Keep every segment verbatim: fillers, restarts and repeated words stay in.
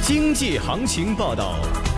经济行情报道。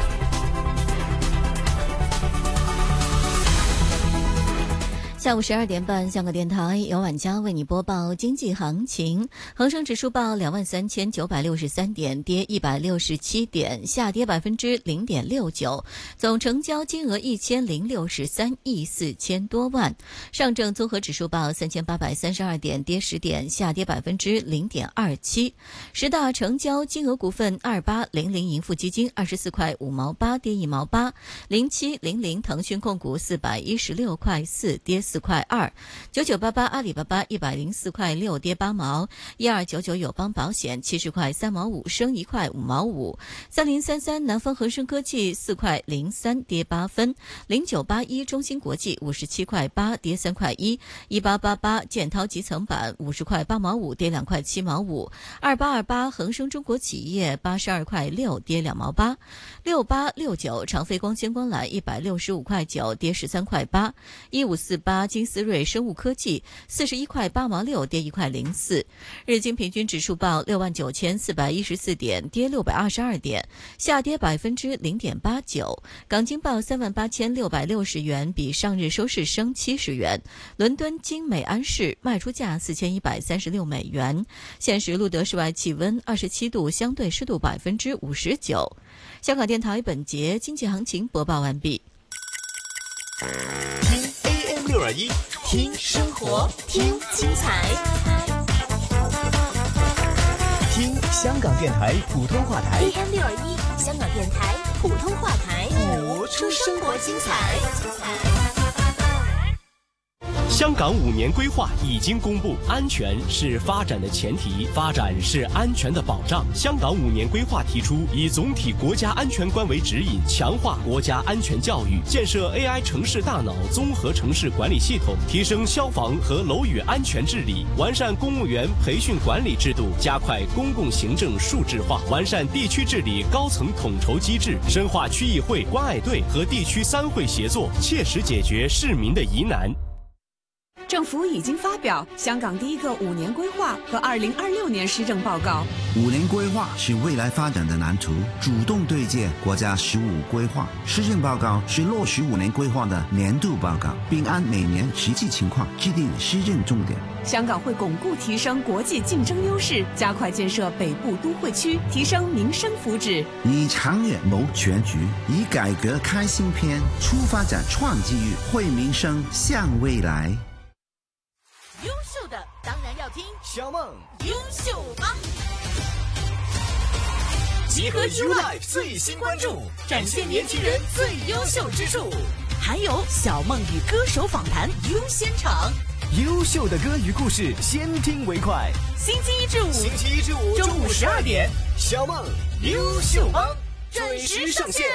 下午十二点半，香港电台由晚佳为你播报经济行情。恒生指数报两万三千九百六十三点，跌一百六十七点，下跌百分之零点六九。总成交金额一千零六十三亿四千多万。上证综合指数报三千八百三十二点，跌十点，下跌百分之零点二七。十大成交金额股份：二八零零盈富基金二十四块五毛八，跌一毛八；零七零零腾讯控股四百一十六块四，跌四块二；九九八八阿里巴巴一百零四块六，跌八毛；一二九九友邦保险七十块三毛五，升一块五毛五；三零三三南方恒生科技四块零三，跌八分；零九八一中芯国际五十七块八，跌三块一；一八八八建滔集层板五十块八毛五，跌两块七毛五；二八二八恒生中国企业八十二块六，跌两毛八；六八六九长飞光纤光缆一百六十五块九，跌十三块八；一五四八金思瑞生物科技四十一块八毛六，跌一块零四。日经平均指数报六万九千四百一十四点，跌六百二十二点，下跌百分之零点八九。港金报三万八千六百六十元，比上日收市升七十元。伦敦金美安市卖出价四千一百三十六美元。现时录得室外气温二十七度，相对湿度百分之五十九。香港电台本节经济行情播报完毕。 听 A M 六二一，听生活，听精彩，听香港电台普通话台 A M 六二一，香港电台普通话台， 播出生活精彩。 香港五年规划已经公布，安全是发展的前提，发展是安全的保障。香港五年规划提出，以总体国家安全观为指引，强化国家安全教育，建设 A I 城市大脑综合城市管理系统，提升消防和楼宇安全治理，完善公务员培训管理制度，加快公共行政数字化，完善地区治理高层统筹机制，深化区议会、关爱队和地区三会协作，切实解决市民的疑难。 政府已经发表香港第一个五年规划和二零二六年施政报告。 五年规划是未来发展的蓝图，主动对接国家十五规划。施政报告是落实五年规划的年度报告，并按每年实际情况制定施政重点。 香港会巩固提升国际竞争优势，加快建设北部都会区，提升民生福祉。 以长远谋全局，以改革开新篇，出发展创机遇，惠民生向未来。 优秀的当然要听小梦优秀帮， 集合 U Life 最新关注，展现年轻人最优秀之处， 还有小梦与歌手访谈优先场， 优秀的歌与故事，先听为快。 星期一至五， 星期一至五中午十二点，小梦优秀帮准时上线。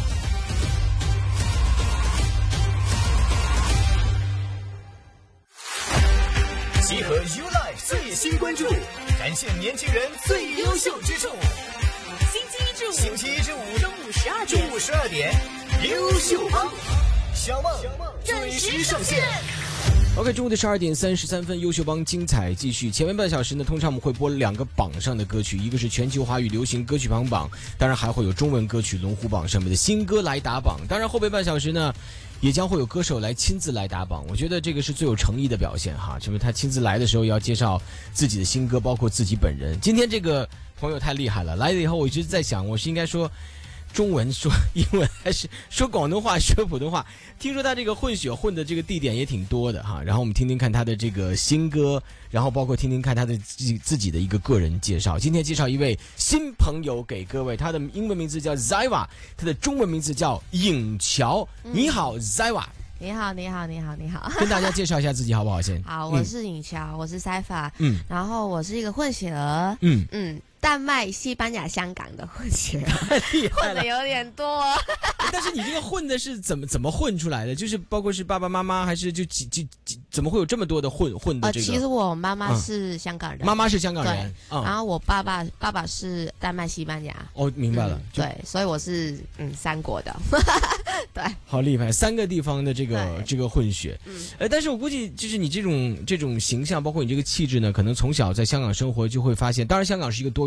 集合 U Life 最新关注，展现年轻人最优秀之处。 星期一至五， 星期一至五中午十二点， 中午十二点，优秀帮小梦准时上线。 OK， 中午的十二点三十三分，优秀帮精彩继续。前面半小时呢，通常我们会播两个榜上的歌曲，一个是全球华语流行歌曲排行榜，当然还会有中文歌曲龙虎榜上面的新歌来打榜。当然后半半小时呢，也将会有歌手来亲自来打榜。我觉得这个是最有诚意的表现哈，因为他亲自来的时候要介绍自己的新歌，包括自己本人。今天这个朋友太厉害了，来了以后我一直在想，我是应该说中文说英文还是说广东话说普通话。听说他这个混血混的这个地点也挺多的哈，然后我们听听看他的这个新歌，然后包括听听看他的自己自己的一个个人介绍。今天介绍一位新朋友给各位，他的英文名字叫 Zaiwa， 他的中文名字叫尹乔。你好 Zaiwa。 你好，你好，你好，你好， 跟大家介绍一下自己好不好？先好，我是尹乔、嗯，我是 Zaiwa， 嗯，然后我是一个混血儿， 嗯嗯，丹麦、西班牙、香港的混血儿，混的有点多。 但是你这个混的是怎么怎么混出来的？就是包括是爸爸妈妈，还是就几几几？怎么会有这么多的混混的这个？ 呃，其实我妈妈是香港人， 妈妈是香港人， 嗯、然后我爸爸爸爸是丹麦、西班牙。 哦，明白了， 嗯、对，所以我是嗯三国的。对， 好厉害，三个地方的这个这个混血。嗯，呃，但是我估计就是你这种这种形象，包括你这个气质呢，可能从小在香港生活就会发现。当然，香港是一个多元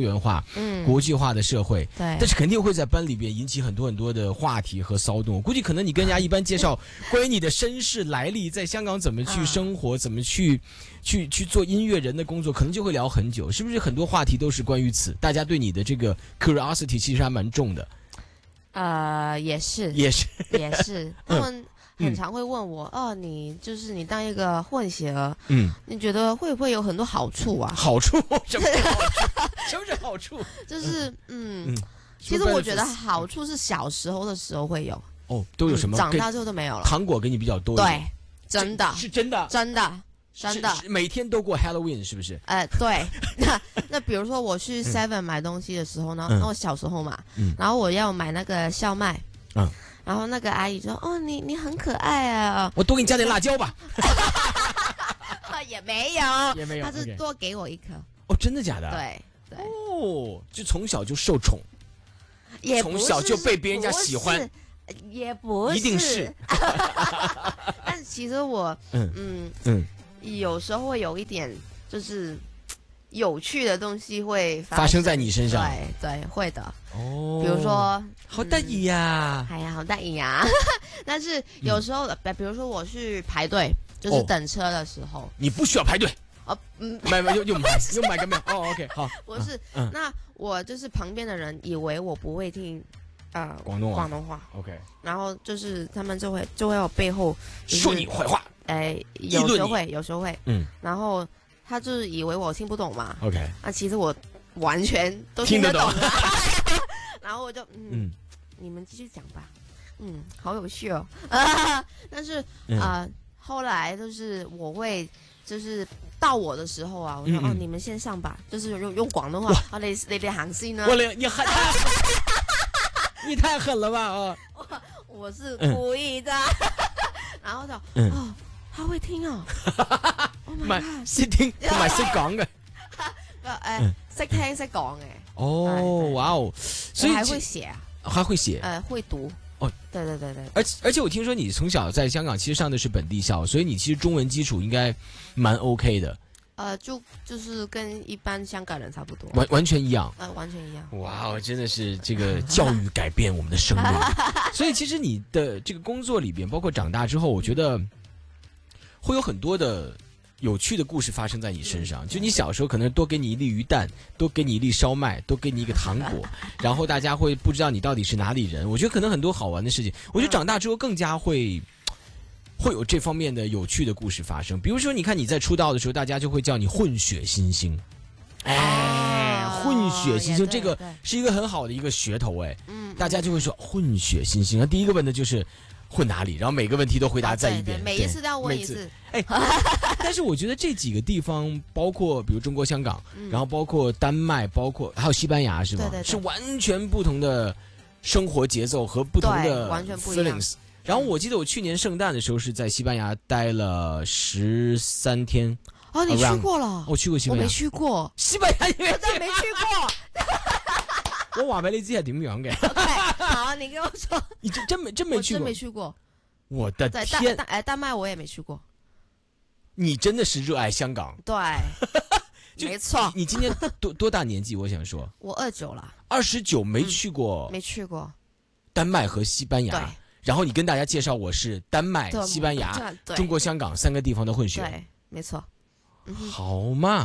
元化、 嗯， 国际化的社会， 对， 但是肯定会在班里边引起很多很多的话题和骚动。我估计可能你跟人家一般介绍关于你的身世来历，在香港怎么去生活，怎么去去去做音乐人的工作，可能就会聊很久。是不是很多话题都是关于此？大家对你的这个 curiosity 其实还蛮重的。 呃，也是， 也是， 也是，他们很常会问我，哦，你就是你当一个混血儿， 嗯， 你觉得会不会有很多好处啊？ 好处？什么是好处？什么是好处？ 就是嗯， 嗯其实我觉得好处是小时候的时候会有， 哦，都有什么？ 嗯长大之后都没有了。 糖果给你比较多一点， 对，真的是真的， 真的。真的， 每天都过 Halloween 是不是？ 呃，对，那那比如说我去 Seven 买东西的时候呢，那、嗯、我小时候嘛、嗯，然后我要买那个校麦，嗯，然后那个阿姨说：“哦，你你很可爱啊， 我多给你加点辣椒吧。” 也没有， 也没有， 她是多给我一颗。 哦，真的假的？ 对对。 哦，就从小就受宠， 也从小就被别人家喜欢。 也不是， 一定是。 但其实我，嗯嗯嗯，有时候会有一点就是有趣的东西会发生, 发生在你身上， 对对，会的。 哦， 比如说， 好得意呀， 哎呀，好得意呀。但是有时候，嗯、比如说我去排队，就是等车的时候，哦、 你不需要排队。 哦，嗯， 买买又又买又买个没有？哦 ，OK， 好， 不是、嗯，那我就是旁边的人以为我不会听。呃， 广东话， 广东话 ，OK， 然后就是他们就会就会有背后、就是、 说你坏话， 哎，有时候会，有时候会， 嗯， 然后他就是以为我听不懂嘛 ，OK， 那其实我完全都听得懂，听得懂然后我就嗯，嗯，你们继续讲吧，嗯，好有趣哦，啊、但是啊、嗯呃，后来就是我会就是到我的时候啊，我说、嗯嗯、哦，你们先上吧，就是用用广东话，啊，你你哋行先啦， 我你你很。你太狠了吧啊！ 我我是故意的，嗯、然後就、嗯、哦，他會聽哦，唔係識聽同埋識講嘅， 誒識聽識講嘅。 哦，哇哦，所以還會寫啊， 還會寫， 呃，會讀。哦，對對對對。 而而且我聽說你從小在香港其實上的是本地校，所以你其實中文基礎應該蠻 OK 的。 呃，就就是跟一般香港人差不多， 完完全一样， 呃，完全一样。 哇，真的是这个教育改变我们的生命。所以其实你的这个工作里边，包括长大之后，我觉得会有很多的有趣的故事发生在你身上。就你小时候可能多给你一粒鱼蛋，多给你一粒烧麦，多给你一个糖果，然后大家会不知道你到底是哪里人。我觉得可能很多好玩的事情，我觉得长大之后更加会。会有这方面的有趣的故事发生，比如说，你看你在出道的时候，大家就会叫你混血新星，哎，啊、混血新星这个是一个很好的一个噱头，哎，嗯，大家就会说混血新星。那第一个问的就是混哪里，然后每个问题都回答在一遍， 啊、每一次都要问一次， 哎，但是我觉得这几个地方，包括比如中国香港，嗯、然后包括丹麦，包括还有西班牙，是吧？ 对对对， 是完全不同的生活节奏和不同的 feelings， 完全不一样。 然后我记得我去年圣诞的时候是在西班牙待了十三天。 哦，你去过了？ 我去过西班牙。 我没去过。 西班牙你我真没去过。我話俾你知係點樣嘅。 Okay, 好，你跟我說。 你真真沒真沒去過。 我真沒去過。 我的天！ 丹丹丹麥我也沒去過。 你真的是熱愛香港。 對。沒錯。 你今年多多大年紀？我想說。 我二九了。 二十九沒去過、 嗯。沒去過。 丹麥和西班牙。對。然後你跟大家介紹我是丹麥、西班牙、中國香港三個地方的混血。 對，沒錯。 嗯、好嘛。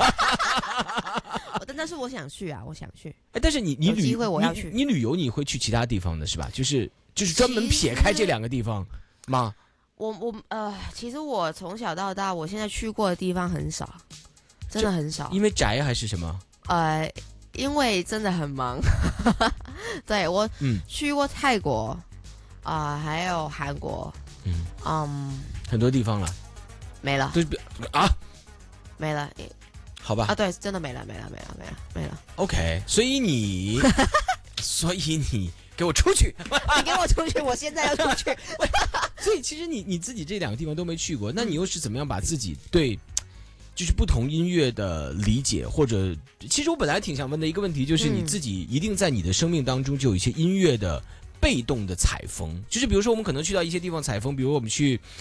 但但是我想去啊，我想去。 哎，但是你你旅機會我要去。 你, 你旅遊你會去其他地方的是吧？就是就是專門撇開這兩個地方嗎？ 我我呃，其實我從小到大，我現在去過的地方很少，真的很少。 因為宅還是什麼？ 呃，因為真的很忙。對，我去過泰國。嗯啊、呃，還有韓國，嗯，嗯， 很多地方了， 沒了， 對啊， 沒了， 好吧， 啊，對，真的沒了，沒了，沒了，沒了，沒了。 OK，所以你，所以你給我出去， 你給我出去，我現在要出去。 所以其實你你自己這兩個地方都沒去過，那你又是怎麼樣把自己對，就是不同音樂的理解，或者，其實我本來挺想問的一個問題，就是你自己一定在你的生命當中就有一些音樂的。被動的採風，就是比如說我們可能去到一些地方採風，比如我們去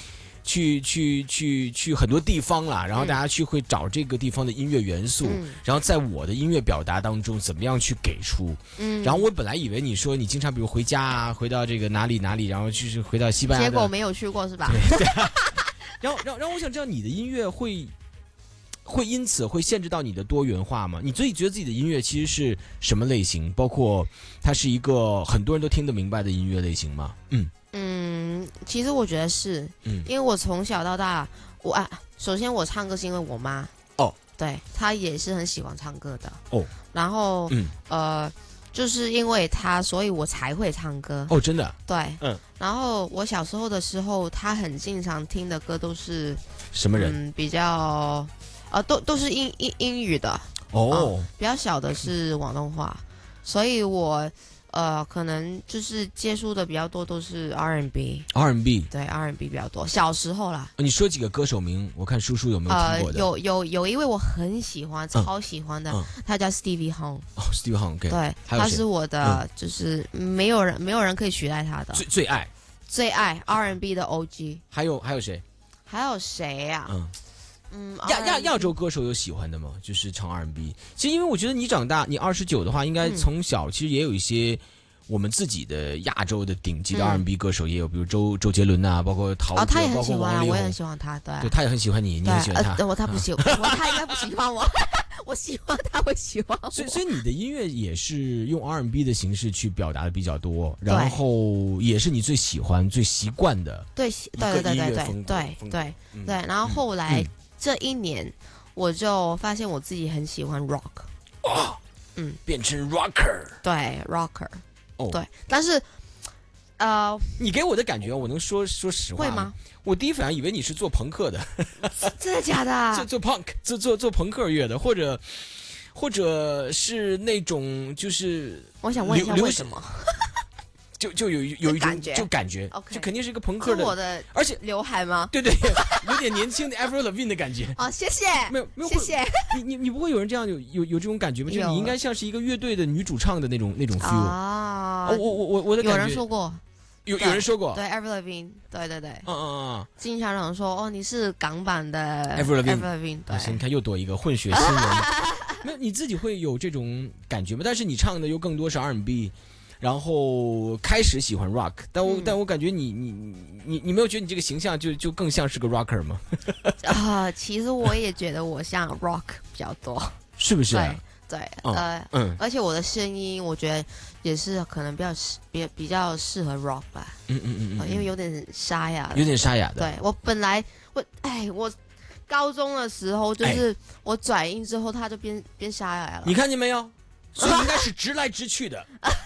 去去去去很多地方啦，然后大家去会找这个地方的音乐元素， 嗯、 然后在我的音乐表达当中怎么样去给出。嗯，然后我本来以为你说你经常比如回家啊，回到这个哪里哪里，然后就是回到西班牙， 结果没有去过是吧？ 对。对然后，然后，然后，我想知道你的音乐会会因此会限制到你的多元化吗？你自己觉得自己的音乐其实是什么类型？包括它是一个很多人都听得明白的音乐类型吗？嗯嗯，其实我觉得是，嗯，因为我从小到大，我啊，首先我唱歌是因为我妈哦， 对，她也是很喜欢唱歌的哦， 然后嗯呃。就是因为他，所以我才会唱歌。 哦，真的？ 对， 嗯。 然后我小时候的时候，他很经常听的歌都是什么人？ 嗯，比较，呃，都都是英英英语的。 哦、 嗯。比较小的是广东话，所以我呃可能就是接触的比较多都是 R and B。R and B。 对 ，R and B 比较多。小时候啦。 你说几个歌手名，我看叔叔有没有听过的？ 呃、有有有一位我很喜欢， 嗯、 超喜欢的， 嗯、 他叫 Stevie Hong。 哦 ，Stevie Hong，OK。 对，他是我的，就是没有人没有人可以取代他的。 最最爱。 最爱 R and B 的 O G。 还有还有谁？ 还有谁呀、啊？ 嗯。 嗯， 亚亚亚洲歌手有喜欢的吗？就是唱 R and B。其实因为我觉得你长大，你二十九的话，应该从小其实也有一些我们自己的亚洲的顶级的 R and B 歌手也有，比如周周杰伦呐、啊，包括陶喆， 哦，他也很喜欢、啊， 包括王力宏， 我也很喜欢他，对， 对，他也很喜欢你，你也喜欢他， 呃、我他不喜欢，我他应该不喜欢我，我喜欢他会喜欢我。 所以，所以你的音乐也是用 R and B 的形式去表达的比较多，然后也是你最喜欢、最习惯的， 对，对对对对对对对对。然后后来。嗯这一年，我就发现我自己很喜欢 rock， 哦，嗯，变成 rocker， 对 rocker， 哦， 对，但是，呃， 你给我的感觉，我能说说实话会吗？ 我第一反应以为你是做朋克的， 真的假的？ 做做 punk， 做做做朋克乐的，或者或者是那种就是， 我想问一下为什么？ 就就有有一种就感觉， okay, 就肯定是一个朋克的， 我的， 而且刘海吗？ 对对，有点年轻的 Avril Lavigne 的感觉。 哦，谢谢， 没有没有， 谢谢。 你你你不会有人这样有有有这种感觉吗？就是你应该像是一个乐队的女主唱的那种那种 feel 啊。 我我我我的感觉有人说过， 有有人说过， 对 Avril Lavigne， 对对对， 嗯嗯嗯， 经常有人说哦，你是港版的 Avril Lavigne， 对，你看又多一个混血新人。没有，你自己会有这种感觉吗？但是你唱的又更多是 R and B。然后开始喜欢 rock， 但我、嗯、但我感觉你你你你没有觉得你这个形象就就更像是个 rocker 吗？ 啊、呃，其实我也觉得我像 rock 比较多， 是不是、啊？ 对对、 嗯、 呃嗯，而且我的声音我觉得也是可能比较比比较适合 rock 吧， 嗯嗯嗯嗯， 因为有点沙哑， 有点沙哑的。 对我本来我哎我高中的时候就是我转音之后它就变变沙哑了， 你看见没有？所以应该是直来直去的。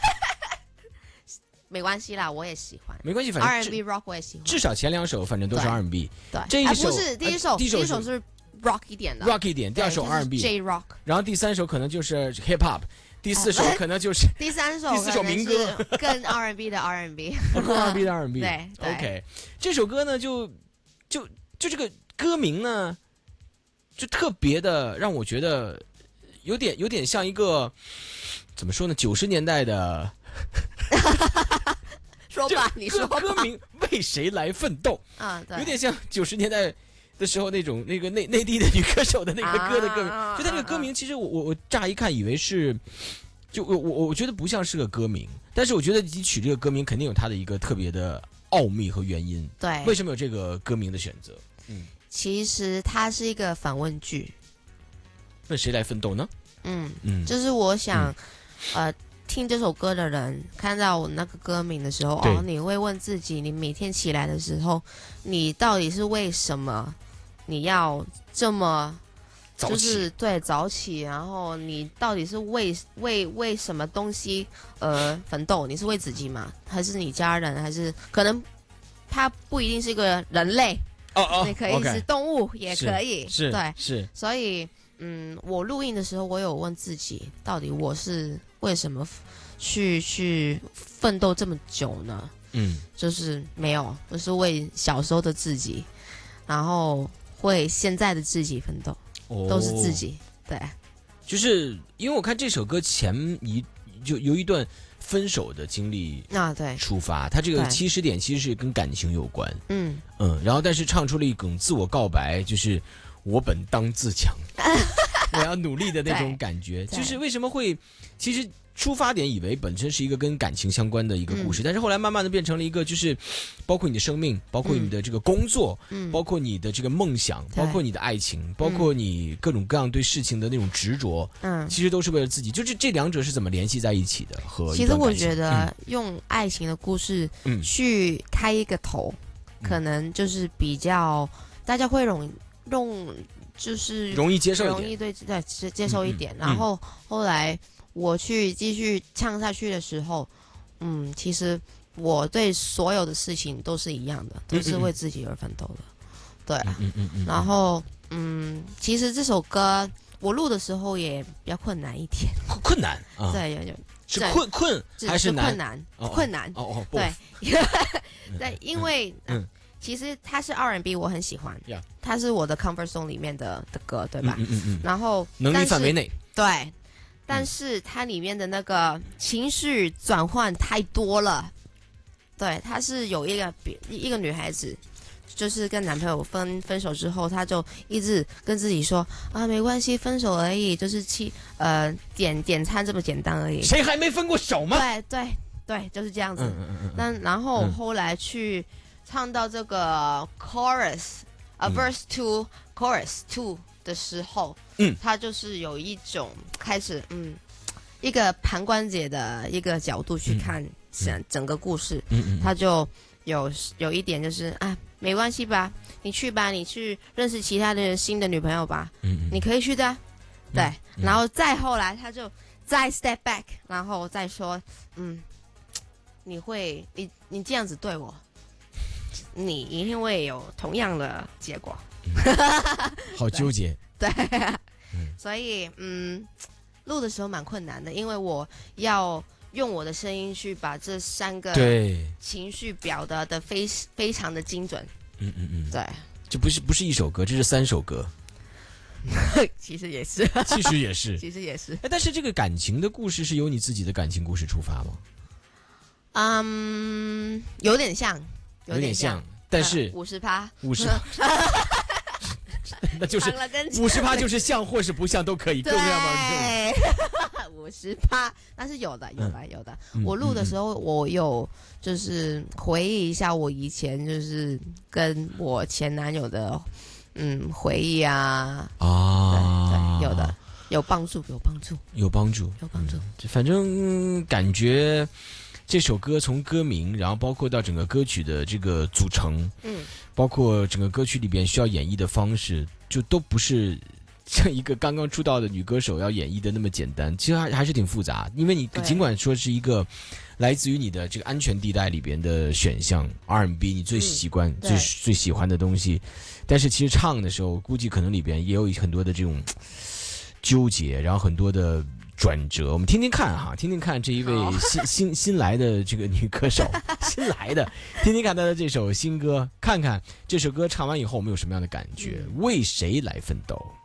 没关系啦，我也喜欢。 没关系，反正 R and B rock 我也喜欢。 至少前两首反正都是 R and B。 对， 这一首、 啊、不是第一首、呃，第一首, 第一首是 rock 一点的 ，rock 一点。第二首 R and B，J rock。 然后第三首可能就是 hip hop， 第四首可能就是、 呃、第三首， 第四首民歌， 更 R and B 的 R and B， 更 R and B 的 R and B。 对 ，OK， 这首歌呢，就就就这个歌名呢，就特别的让我觉得有点有点像一个怎么说呢？九十年代的。 说吧，你说吧。 歌名为谁来奋斗？ 啊，对， 有点像九十年代的时候那种那个内内地的女歌手的那个歌的歌名。啊、就他这个歌名，其实我我我乍一看以为是，就我我我觉得不像是个歌名，但是我觉得你取这个歌名肯定有它的一个特别的奥秘和原因。 对， 为什么有这个歌名的选择？嗯， 其实它是一个反问句。 问谁来奋斗呢？ 嗯嗯，就是我想，嗯、呃。听这首歌的人看到我那个歌名的时候，哦，你会问自己，你每天起来的时候，你到底是为什么你要这么就是对早起，然后你到底是为为为什么东西而奋斗？你是为自己吗？还是你家人？还是可能他不一定是一个人类哦哦， 你可以是动物， okay, 也可以， 是对， 是， 所以嗯，我录音的时候，我有问自己，到底我是为什么去去奋斗这么久呢？嗯，就是没有，我是为小时候的自己，然后为现在的自己奋斗，哦、都是自己。对， 就是因为我看这首歌前一就由一段分手的经历啊，对， 出发，他这个起始点其实是跟感情有关， 嗯嗯，然后但是唱出了一种自我告白，就是我本当自强，我要努力的那种感觉，就是为什么会，其实。出发点以为本身是一个跟感情相关的一个故事，嗯、但是后来慢慢的变成了一个，就是包括你的生命，包括你的这个工作，嗯、包括你的这个梦想，包括你的爱情，包括你各种各样对事情的那种执着，嗯，其实都是为了自己。就是这两者是怎么联系在一起的？和其实我觉得用爱情的故事去开一个头，嗯、可能就是比较大家会容用，就是容易接受一点， 容易对对接受一点，嗯、然后后来。我去继续唱下去的时候，嗯，其实我对所有的事情都是一样的，都是为自己而奋斗的，对啊。嗯嗯嗯。然后，嗯，其实这首歌我录的时候也比较困难一点。 困难？啊、 对，有有。 是困困还是难？ 困难，困难。 哦哦， 对。对，因为嗯，其实它是 R and B， 我很喜欢，它是我的 comfort zone 里面的的歌，对吧？ 嗯嗯嗯。 然后能力范围内。 对。但是它里面的那个情绪转换太多了，对，她是有一个一个女孩子，就是跟男朋友分分手之后，她就一直跟自己说啊，没关系，分手而已，就是去呃点点餐这么简单而已。 谁还没分过手吗？ 对对对，就是这样子。嗯嗯嗯。那然后后来去唱到这个 chorus，啊、嗯、verse two chorus two 的时候。嗯，他就是有一种开始，嗯，一个旁观者的一个角度去看整整个故事，嗯嗯，他就有有一点就是啊，没关系吧，你去吧，你去认识其他的新的女朋友吧，嗯嗯，你可以去的，对，嗯、然后再后来他就再 step back， 然后再说，嗯，你会，你你这样子对我，你一定会有同样的结果， 嗯、好纠结。 对，所以嗯，录的时候蛮困难的，因为我要用我的声音去把这三个情绪表达的非非常的精准。 嗯嗯嗯， 对， 这不是不是一首歌，这是三首歌。 其实也是， 其实也是， 其实也是。 但是这个感情的故事是由你自己的感情故事出发吗？ 嗯，有点像， 有点像，但是五十趴， 五十。那就是五十趴，就是像或是不像都可以，各样吗？ 五十趴，但是有的，有的，有的。嗯、我录的时候，我有就是回忆一下我以前就是跟我前男友的嗯回忆啊啊，对对，有的有帮助，有帮助， 有帮助， 有帮助。 嗯、反正感觉这首歌从歌名，然后包括到整个歌曲的这个组成，嗯。包括整个歌曲里边需要演绎的方式，就都不是像一个刚刚出道的女歌手要演绎的那么简单，其实还还是挺复杂。因为你尽管说是一个来自于你的这个安全地带里边的选项 R and B， 你最习惯、嗯、最最喜欢的东西，但是其实唱的时候，估计可能里边也有很多的这种纠结，然后很多的转折。我们听听看哈，听听看这一位新新新来的这个女歌手，新来的，听听看她的这首新歌，看看这首歌唱完以后我们有什么样的感觉？为谁来奋斗？